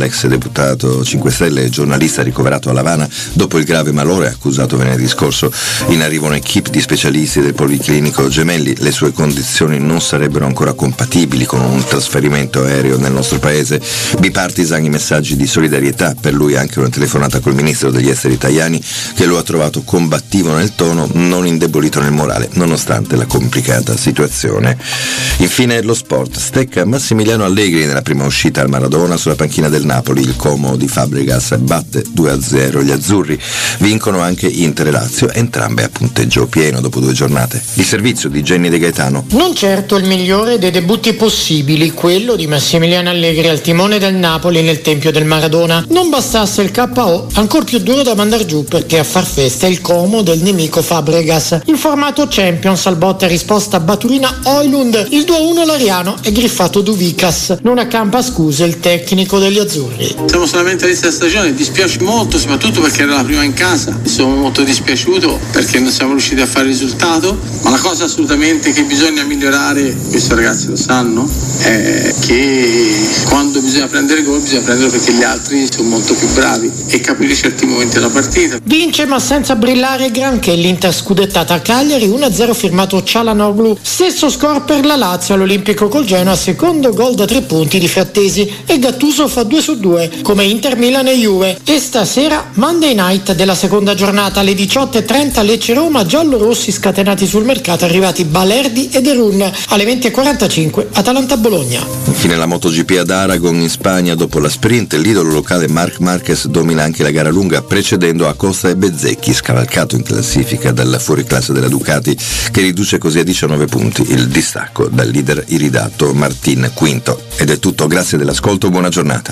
l'ex deputato 5 Stelle e giornalista ricoverato a L'Avana dopo il grave malore accusato venerdì scorso. In arrivo un'equipe di specialisti del Policlinico Gemelli. Le sue condizioni non sarebbero ancora compatibili con un trasferimento aereo nel nostro paese. Bipartisan i messaggi di solidarietà, per lui anche una telefonata col ministro degli esteri Tajani, che lo ha trovato combattivo nel tono, non indebolito nel morale, nonostante la complicata situazione. Infine lo sport. Stecca Massimiliano Allegri nella prima uscita al Maradona sulla panchina del Napoli. Il Como di Fabregas batte 2-0 gli azzurri. Vincono anche Inter e Lazio, entrambe a punteggio pieno dopo 2 giornate. Il servizio di Jenny De Gaetano. Non certo il migliore dei debutti possibili, quello di Massimiliano Allegri al timone del Napoli nel tempio del Maradona. Non bastasse il KO, ancor più duro da mandar giù, perché a far festa è il Como del nemico Fabregas. In formato Champions al botta e risposta Baturina Højlund, il 2-1 Lariano è griffato Duvicas. Non accampa scuse il tecnico degli azzurri. Siamo solamente all'inizio della stagione, dispiace molto soprattutto perché era la prima in casa. Sono molto dispiaciuto perché non siamo riusciti a fare il risultato, ma la cosa assolutamente che bisogna migliorare, questi ragazzi lo sanno, è che quando bisogna prendere gol bisogna prenderlo perché gli altri sono molto più bravi e capire certi momenti della partita. Vince ma senza brillare granché l'Inter scudettata a Cagliari, 1-0 firmato Çalhanoğlu. Stesso score per la Lazio all'Olimpico col Genoa, secondo gol da 3 punti di Frattesi, e Gattuso fa 2-2 come Inter, Milan e Juve. E stasera Monday Night della seconda giornata alle 18:30 Lecce-Roma, giallorossi scatenati sul mercato arrivati Balerdi e De Run. Alle 20:45 Atalanta-Bologna. Infine la MotoGP ad Aragon in Spagna. Dopo la sprint l'idolo locale Marc Marquez domina anche la gara lunga, precedendo Acosta e Bezzecchi, scavalcato in classifica dal fuoriclasse della Ducati, che riduce così a 19 punti il distacco dal leader iridato Martin quinto. Ed è tutto, grazie dell'ascolto, buona giornata.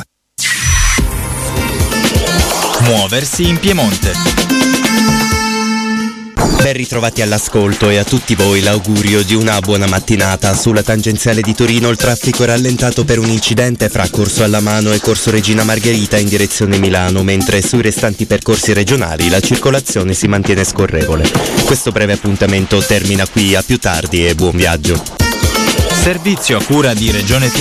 Muoversi in Piemonte. Ben ritrovati all'ascolto e a tutti voi l'augurio di una buona mattinata. Sulla tangenziale di Torino il traffico è rallentato per un incidente fra Corso alla Mano e Corso Regina Margherita in direzione Milano, mentre sui restanti percorsi regionali la circolazione si mantiene scorrevole. Questo breve appuntamento termina qui, a più tardi e buon viaggio. Servizio a cura di Regione